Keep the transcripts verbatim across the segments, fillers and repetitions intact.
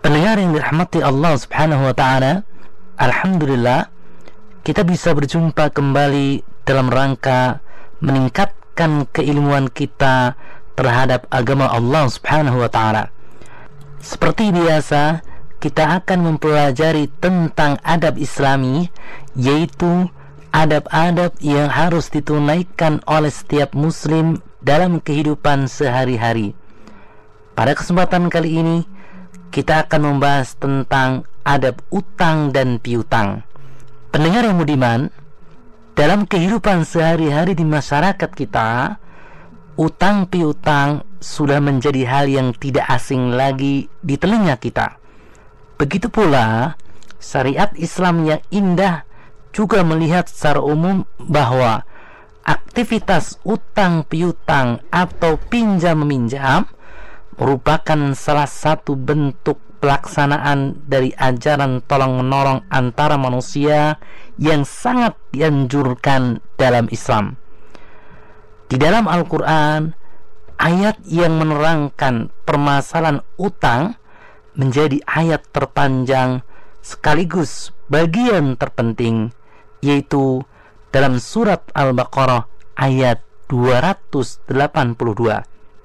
Pendengar yang dirahmati Allah Subhanahu wa taala, alhamdulillah kita bisa berjumpa kembali dalam rangka meningkatkan keilmuan kita terhadap agama Allah Subhanahu wa taala. Seperti biasa, kita akan mempelajari tentang adab Islami, yaitu adab-adab yang harus ditunaikan oleh setiap muslim dalam kehidupan sehari-hari. Pada kesempatan kali ini kita akan membahas tentang adab utang dan piutang. Pendengar yang budiman, dalam kehidupan sehari-hari di masyarakat kita, utang piutang sudah menjadi hal yang tidak asing lagi di telinga kita. Begitu pula syariat Islam yang indah juga melihat secara umum bahwa aktivitas utang piutang atau pinjam meminjam merupakan salah satu bentuk pelaksanaan dari ajaran tolong-menolong antara manusia yang sangat dianjurkan dalam Islam. Di dalam Al-Quran, ayat yang menerangkan permasalahan utang menjadi ayat terpanjang sekaligus bagian terpenting, yaitu dalam surat Al-Baqarah ayat dua ratus delapan puluh dua.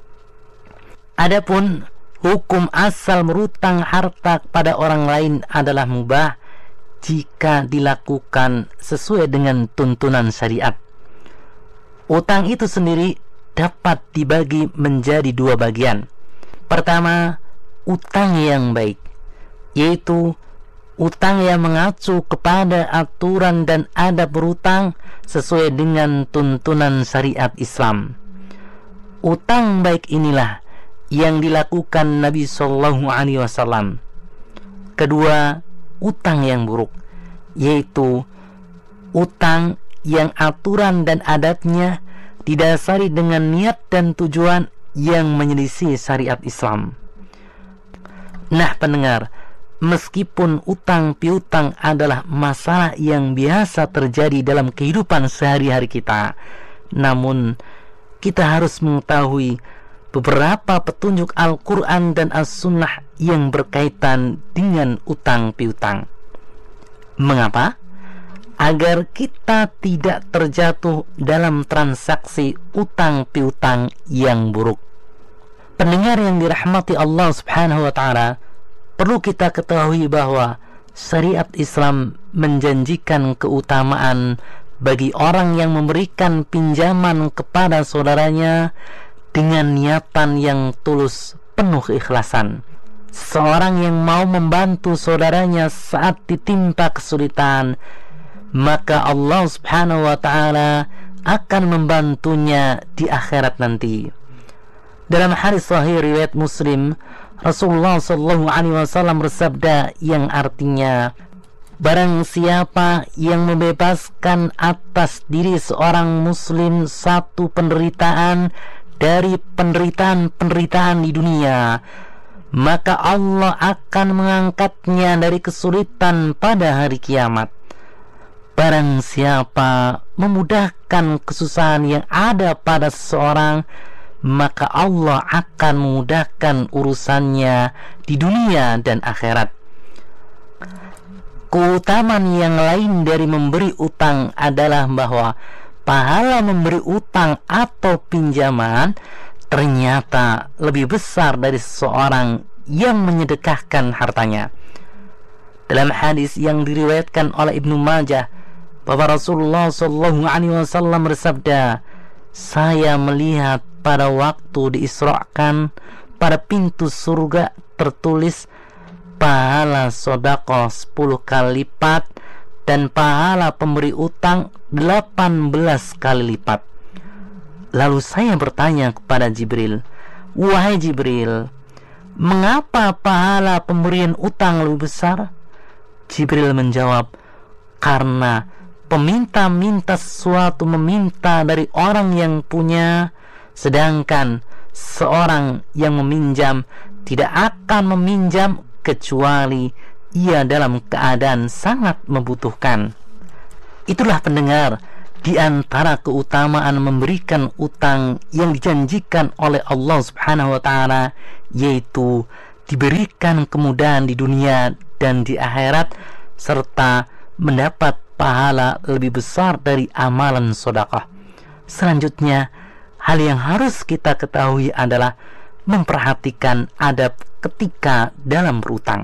Adapun hukum asal berutang harta kepada orang lain adalah mubah jika dilakukan sesuai dengan tuntunan syariat. Utang itu sendiri dapat dibagi menjadi dua bagian. Pertama, utang yang baik, yaitu utang yang mengacu kepada aturan dan adab berutang sesuai dengan tuntunan syariat Islam. Utang baik inilah yang dilakukan Nabi Shallallahu Alaihi Wasallam. Kedua, utang yang buruk, yaitu utang yang aturan dan adatnya didasari dengan niat dan tujuan yang menyelisih syariat Islam. Nah pendengar, meskipun utang piutang adalah masalah yang biasa terjadi dalam kehidupan sehari-hari kita, namun kita harus mengetahui beberapa petunjuk Al-Quran dan As-Sunnah yang berkaitan dengan utang piutang. Mengapa? Agar kita tidak terjatuh dalam transaksi utang piutang yang buruk. Pendengar yang dirahmati Allah Subhanahu wa taala, perlu kita ketahui bahwa syariat Islam menjanjikan keutamaan bagi orang yang memberikan pinjaman kepada saudaranya dengan niatan yang tulus, penuh keikhlasan. Seorang yang mau membantu saudaranya saat ditimpa kesulitan, maka Allah Subhanahu wa taala akan membantunya di akhirat nanti. Dalam hadis sahih riwayat Muslim, Rasulullah sallallahu alaihi wasallam bersabda yang artinya, barang siapa yang membebaskan atas diri seorang muslim satu penderitaan dari penderitaan-penderitaan di dunia, maka Allah akan mengangkatnya dari kesulitan pada hari kiamat. Barang siapa memudahkan kesusahan yang ada pada seseorang, maka Allah akan memudahkan urusannya di dunia dan akhirat. Keutamaan yang lain dari memberi utang adalah bahwa pahala memberi utang atau pinjaman ternyata lebih besar dari seseorang yang menyedekahkan hartanya. Dalam hadis yang diriwayatkan oleh Ibnu Majah, bahwa Rasulullah sallallahu alaihi wasallam bersabda, saya melihat pada waktu diisrakan pada pintu surga tertulis pahala sedekah sepuluh kali lipat dan pahala pemberi utang delapan belas kali lipat. Lalu saya bertanya kepada Jibril, wahai Jibril, mengapa pahala pemberian utang lebih besar? Jibril menjawab, karena peminta minta sesuatu meminta dari orang yang punya, sedangkan seorang yang meminjam tidak akan meminjam kecuali ia dalam keadaan sangat membutuhkan. Itulah pendengar, di antara keutamaan memberikan utang yang dijanjikan oleh Allah Subhanahu wa taala, yaitu diberikan kemudahan di dunia dan di akhirat, serta mendapat pahala lebih besar dari amalan sedekah. Selanjutnya, hal yang harus kita ketahui adalah memperhatikan adab ketika dalam berutang.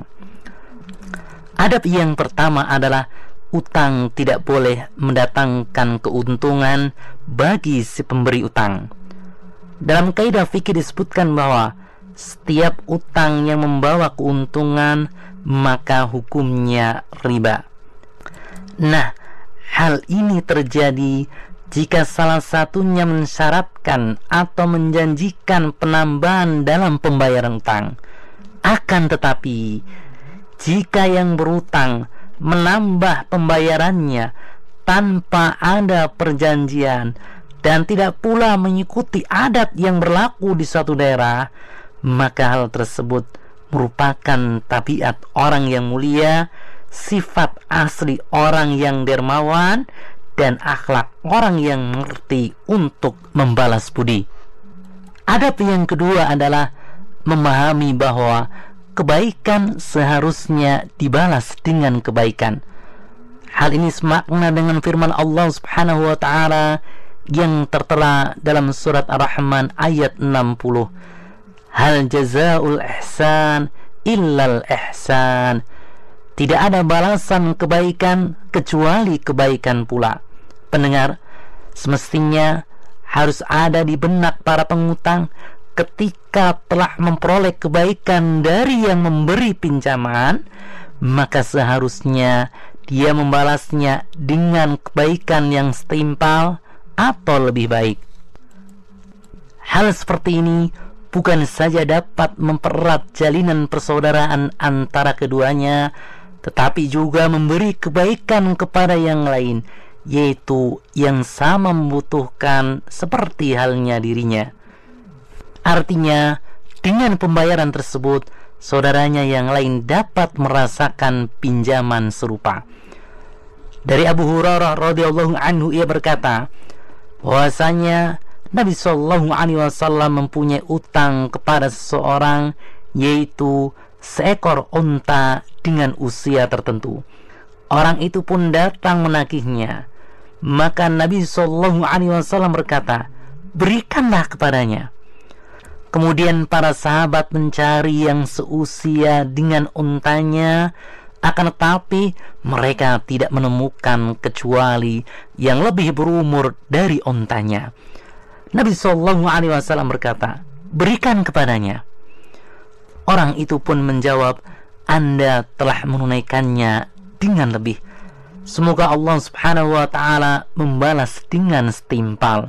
Adab yang pertama adalah utang tidak boleh mendatangkan keuntungan bagi si pemberi utang. Dalam kaidah fikih disebutkan bahwa setiap utang yang membawa keuntungan maka hukumnya riba. Nah, hal ini terjadi jika salah satunya mensyaratkan atau menjanjikan penambahan dalam pembayaran utang. Akan tetapi, jika yang berutang menambah pembayarannya tanpa ada perjanjian dan tidak pula mengikuti adat yang berlaku di suatu daerah, maka hal tersebut merupakan tabiat orang yang mulia, sifat asli orang yang dermawan, dan akhlak orang yang mengerti untuk membalas budi. Adab yang kedua adalah memahami bahwa kebaikan seharusnya dibalas dengan kebaikan. Hal ini semakna dengan firman Allah Subhanahu wa taala yang tertera dalam surat Ar-Rahman ayat enam puluh. Hal jazaa'ul ihsan illal ihsan. Tidak ada balasan kebaikan kecuali kebaikan pula. Pendengar, semestinya harus ada di benak para pengutang ketika telah memperoleh kebaikan dari yang memberi pinjaman, maka seharusnya dia membalasnya dengan kebaikan yang setimpal atau lebih baik. Hal seperti ini bukan saja dapat mempererat jalinan persaudaraan antara keduanya, tetapi juga memberi kebaikan kepada yang lain, yaitu yang sama membutuhkan seperti halnya dirinya. Artinya, dengan pembayaran tersebut, saudaranya yang lain dapat merasakan pinjaman serupa. Dari Abu Hurairah radhiyallahu anhu, ia berkata bahwasanya Nabi Shallallahu Alaihi Wasallam mempunyai utang kepada seseorang, yaitu seekor unta dengan usia tertentu. Orang itu pun datang menagihnya. Maka Nabi Shallallahu Alaihi Wasallam berkata, berikanlah kepadanya. Kemudian para sahabat mencari yang seusia dengan untanya, akan tetapi mereka tidak menemukan kecuali yang lebih berumur dari untanya. Nabi Shallallahu Alaihi Wasallam berkata, berikan kepadanya. Orang itu pun menjawab, Anda telah menunaikannya dengan lebih. Semoga Allah Subhanahu wa taala membalas dengan setimpal.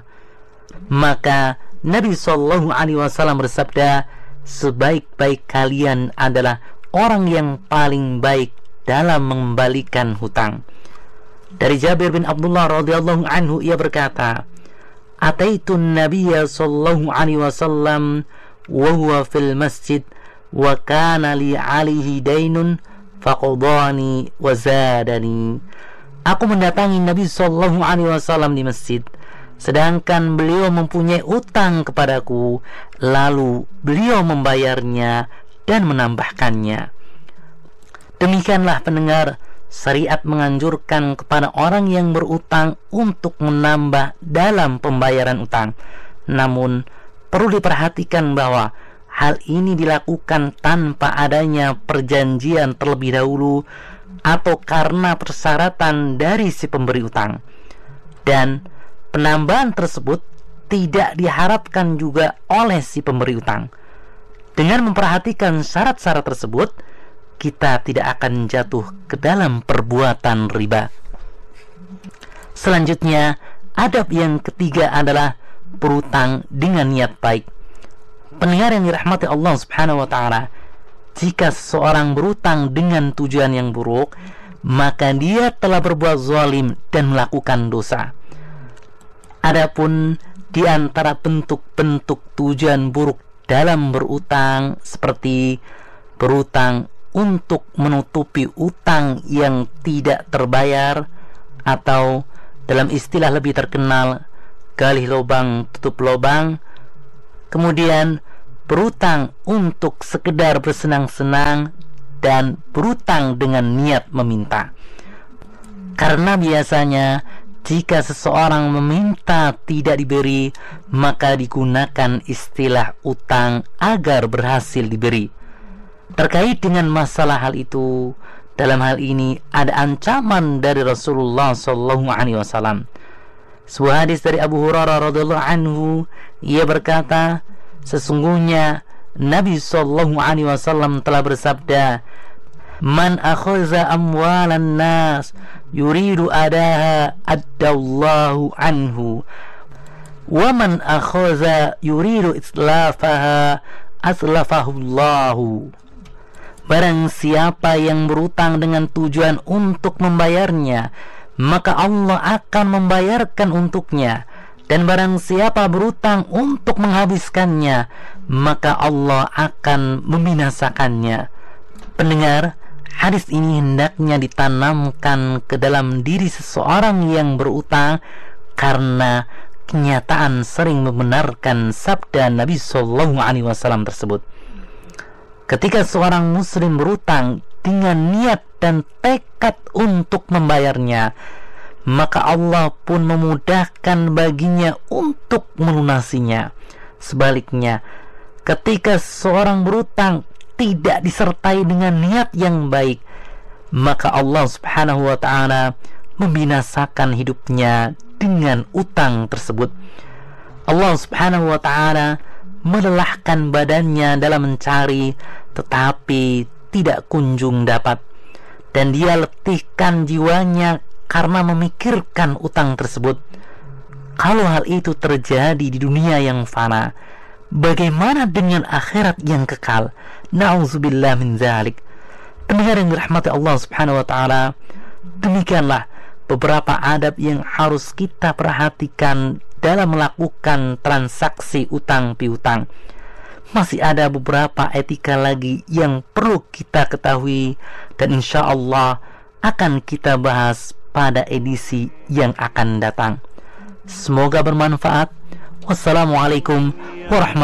Maka Nabi Shallallahu Alaihi Wasallam bersabda, sebaik-baik kalian adalah orang yang paling baik dalam mengembalikan hutang. Dari Jabir bin Abdullah radhiyallahu anhu, ia berkata, Ataitun Nabiyya Shallallahu Alaihi Wasallam wa huwa fil masjid wa kana li alaihi dainun faqadani wa zadani. Aku mendatangi Nabi Shallallahu Alaihi Wasallam di masjid, sedangkan beliau mempunyai utang kepadaku, lalu beliau membayarnya dan menambahkannya. Demikianlah pendengar, syariat menganjurkan kepada orang yang berutang untuk menambah dalam pembayaran utang. Namun perlu diperhatikan bahwa hal ini dilakukan tanpa adanya perjanjian terlebih dahulu atau karena persyaratan dari si pemberi utang. Dan penambahan tersebut tidak diharapkan juga oleh si pemberi utang. Dengan memperhatikan syarat-syarat tersebut, kita tidak akan jatuh ke dalam perbuatan riba. Selanjutnya, adab yang ketiga adalah berutang dengan niat baik. Pendengar yang dirahmati Allah Subhanahu wa taala, jika seseorang berutang dengan tujuan yang buruk, maka dia telah berbuat zalim dan melakukan dosa. Adapun di antara bentuk-bentuk tujuan buruk dalam berutang, seperti berutang untuk menutupi utang yang tidak terbayar, atau dalam istilah lebih terkenal, gali lubang tutup lubang. Kemudian berutang untuk sekedar bersenang-senang dan berutang dengan niat meminta. Karena biasanya jika seseorang meminta tidak diberi, maka digunakan istilah utang agar berhasil diberi. Terkait dengan masalah hal itu, dalam hal ini ada ancaman dari Rasulullah Shallallahu Alaihi Wasallam. Sebuah hadis dari Abu Hurairah radhiyallahu anhu, ia berkata, sesungguhnya Nabi Shallallahu Alaihi Wasallam telah bersabda, "Man akhadha amwalan nas yuridu adaha addallahu anhu, wa man akhadha yuridu islafaha aslafahullahu." Barang siapa yang berutang dengan tujuan untuk membayarnya, maka Allah akan membayarkan untuknya. Dan barang siapa berutang untuk menghabiskannya, maka Allah akan membinasakannya. Pendengar, hadis ini hendaknya ditanamkan ke dalam diri seseorang yang berutang, karena kenyataan sering membenarkan sabda Nabi Shallallahu Alaihi Wasallam tersebut. Ketika seorang muslim berutang dengan niat dan tekad untuk membayarnya, maka Allah pun memudahkan baginya untuk melunasinya. Sebaliknya, ketika seorang berutang tidak disertai dengan niat yang baik, maka Allah Subhanahu wa ta'ala membinasakan hidupnya dengan utang tersebut. Allah Subhanahu wa ta'ala melelahkan badannya dalam mencari, tetapi tidak kunjung dapat, dan dia letihkan jiwanya karena memikirkan utang tersebut. Kalau hal itu terjadi di dunia yang fana, bagaimana dengan akhirat yang kekal? Na'udzubillah min dzalik. Pendengar yang dirahmati Allah Subhanahu wa ta'ala, demikianlah beberapa adab yang harus kita perhatikan dalam melakukan transaksi utang piutang. Masih ada beberapa etika lagi yang perlu kita ketahui, dan insya Allah akan kita bahas pada edisi yang akan datang. Semoga bermanfaat. Wassalamualaikum warahmatullahi